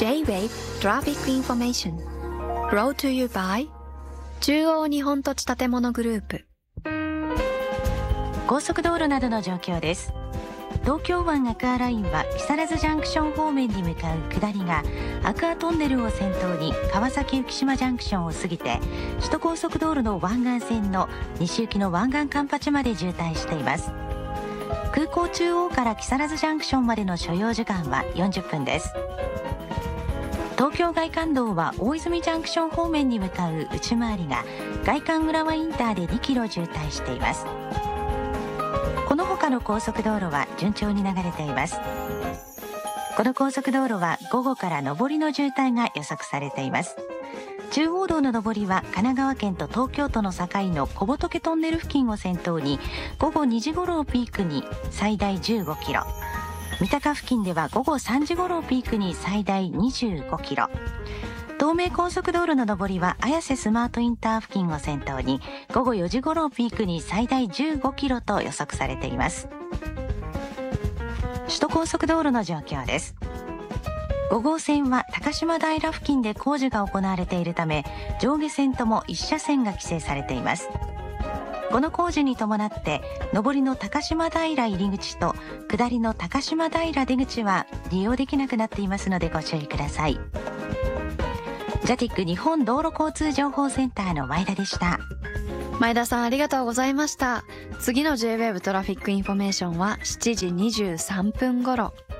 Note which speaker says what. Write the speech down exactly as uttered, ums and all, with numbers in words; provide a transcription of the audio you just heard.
Speaker 1: J-ウェイブ Traffic Information Brought to you by 中央日本土地建物グループ。
Speaker 2: 高速道路などの状況です。東京湾アクアラインは木更津ジャンクション方面に向かう下りがアクアトンネルを先頭に川崎浮島ジャンクションを過ぎて首都高速道路の湾岸線の西行きの湾岸環八まで渋滞しています。空港中央から木更津ジャンクションまでの所要時間はよんじゅっぷんです。東京外環道は大泉ジャンクション方面に向かう内回りが外環浦和インターでにキロ渋滞しています。この他の高速道路は順調に流れています。この高速道路は午後から上りの渋滞が予測されています。中央道の上りは神奈川県と東京都の境の小仏トンネル付近を先頭に午後にじ頃をピークに最大じゅうごキロ、三鷹付近では午後さんじ頃をピークに最大にじゅうごキロ、東名高速道路の上りは綾瀬スマートインター付近を先頭に午後よじ頃をピークに最大じゅうごキロと予測されています。首都高速道路の状況です。ご号線は高島平付近で工事が行われているため上下線ともいち車線が規制されています。この工事に伴って上りの高島平入り口と下りの高島平出口は利用できなくなっていますのでご注意ください。ジャティック 日本道路交通情報センターの前田でした。
Speaker 1: 前田さんありがとうございました。次の J-ウェイブ トラフィックインフォメーションはしちじにじゅうさんぷん頃。